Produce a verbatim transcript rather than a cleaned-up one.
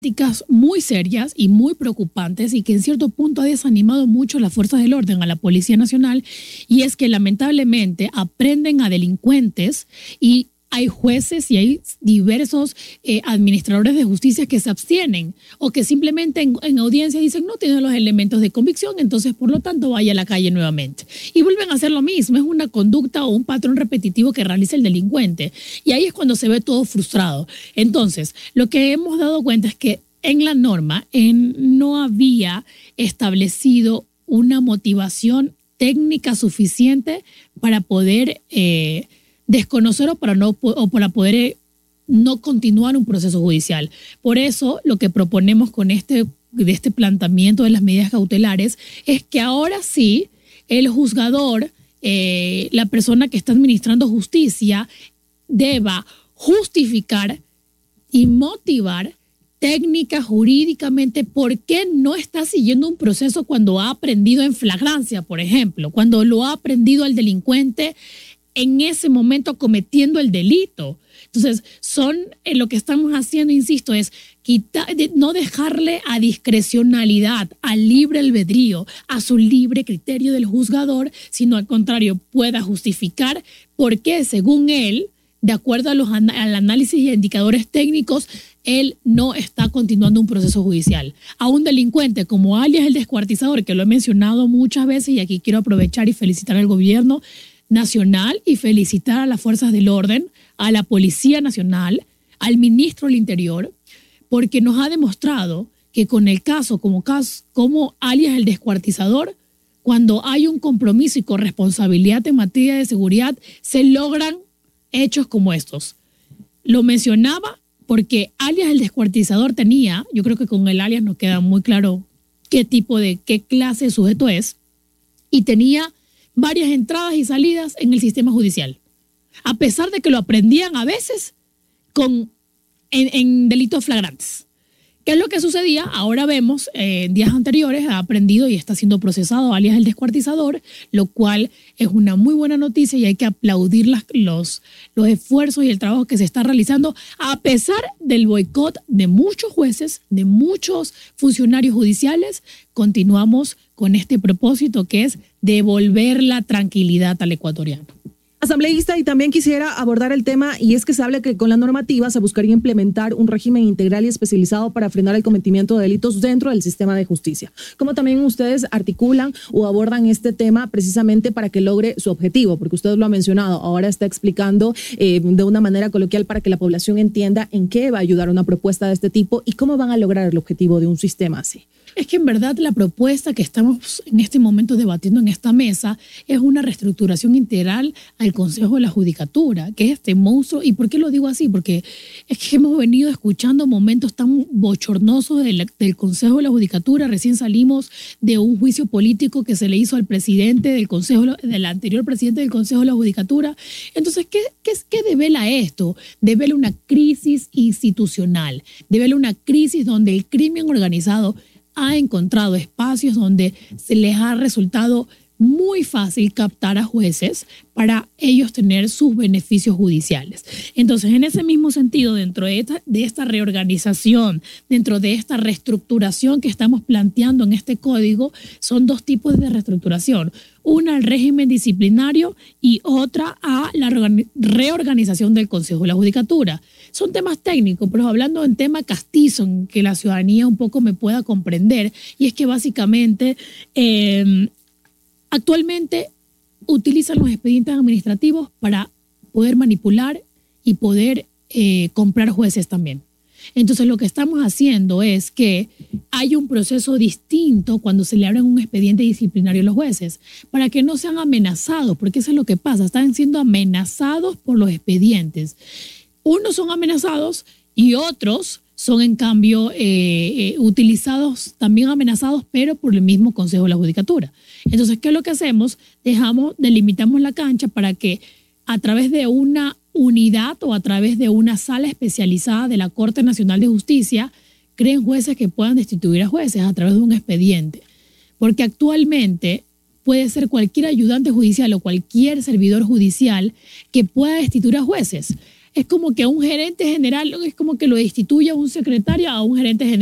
prácticas muy serias y muy preocupantes y que en cierto punto ha desanimado mucho a las fuerzas del orden, a la Policía Nacional, y es que lamentablemente aprenden a delincuentes y hay jueces y hay diversos eh, administradores de justicia que se abstienen o que simplemente en, en audiencia dicen no tienen los elementos de convicción, entonces por lo tanto vaya a la calle nuevamente. Y vuelven a hacer lo mismo, es una conducta o un patrón repetitivo que realiza el delincuente. Y ahí es cuando se ve todo frustrado. Entonces, lo que hemos dado cuenta es que en la norma en, no había establecido una motivación técnica suficiente para poder... Eh, desconocer o para, no, o para poder eh, no continuar un proceso judicial. Por eso lo que proponemos con este, de este planteamiento de las medidas cautelares es que ahora sí el juzgador, eh, la persona que está administrando justicia, deba justificar y motivar técnica, jurídicamente, por qué no está siguiendo un proceso cuando ha aprendido en flagrancia, por ejemplo, cuando lo ha aprendido al delincuente en ese momento cometiendo el delito. Entonces, son eh, lo que estamos haciendo, insisto, es quitar, de, no dejarle a discrecionalidad, al libre albedrío, a su libre criterio del juzgador, sino al contrario, pueda justificar por qué, según él, de acuerdo a los, al análisis y indicadores técnicos, él no está continuando un proceso judicial. A un delincuente como alias el descuartizador, que lo he mencionado muchas veces y aquí quiero aprovechar y felicitar al gobierno nacional y felicitar a las fuerzas del orden, a la Policía Nacional, al ministro del Interior, porque nos ha demostrado que con el caso como, caso, como alias el descuartizador, cuando hay un compromiso y corresponsabilidad en materia de seguridad, se logran hechos como estos. Lo mencionaba porque alias el descuartizador tenía, yo creo que con el alias nos queda muy claro qué tipo de, qué clase de sujeto es, y tenía varias entradas y salidas en el sistema judicial, a pesar de que lo aprendían a veces con, en, en delitos flagrantes. ¿Qué es lo que sucedía? Ahora vemos, eh, en días anteriores ha aprendido y está siendo procesado alias el descuartizador, lo cual es una muy buena noticia y hay que aplaudir las, los, los esfuerzos y el trabajo que se está realizando a pesar del boicot de muchos jueces, de muchos funcionarios judiciales. Continuamos con este propósito que es devolver la tranquilidad al ecuatoriano. Asambleísta, y también quisiera abordar el tema, y es que se habla que con la normativa se buscaría implementar un régimen integral y especializado para frenar el cometimiento de delitos dentro del sistema de justicia. ¿Cómo también ustedes articulan o abordan este tema precisamente para que logre su objetivo? Porque usted lo ha mencionado, ahora está explicando eh, de una manera coloquial para que la población entienda en qué va a ayudar una propuesta de este tipo y cómo van a lograr el objetivo de un sistema así. Es que en verdad la propuesta que estamos en este momento debatiendo en esta mesa es una reestructuración integral al Consejo de la Judicatura, que es este monstruo. ¿Y por qué lo digo así? Porque es que hemos venido escuchando momentos tan bochornosos del, del Consejo de la Judicatura. Recién salimos de un juicio político que se le hizo al presidente del Consejo, del anterior presidente del Consejo de la Judicatura. Entonces, ¿qué, qué, qué devela esto? Devela una crisis institucional, devela una crisis donde el crimen organizado ha encontrado espacios donde se les ha resultado muy fácil captar a jueces para ellos tener sus beneficios judiciales. Entonces, en ese mismo sentido, dentro de esta, de esta reorganización, dentro de esta reestructuración que estamos planteando en este código, son dos tipos de reestructuración. Una al régimen disciplinario y otra a la reorganización del Consejo de la Judicatura. Son temas técnicos, pero hablando en tema castizo, en que la ciudadanía un poco me pueda comprender, y es que básicamente eh, actualmente utilizan los expedientes administrativos para poder manipular y poder eh, comprar jueces también. Entonces lo que estamos haciendo es que hay un proceso distinto cuando se le abren un expediente disciplinario a los jueces, para que no sean amenazados, porque eso es lo que pasa, están siendo amenazados por los expedientes. Unos son amenazados y otros son en cambio eh, eh, utilizados, también amenazados, pero por el mismo Consejo de la Judicatura. Entonces, ¿qué es lo que hacemos? Dejamos, delimitamos la cancha para que a través de una unidad o a través de una sala especializada de la Corte Nacional de Justicia creen jueces que puedan destituir a jueces a través de un expediente. Porque actualmente puede ser cualquier ayudante judicial o cualquier servidor judicial que pueda destituir a jueces. es como que a un gerente general, es como que lo destituye a un secretario, a un gerente general.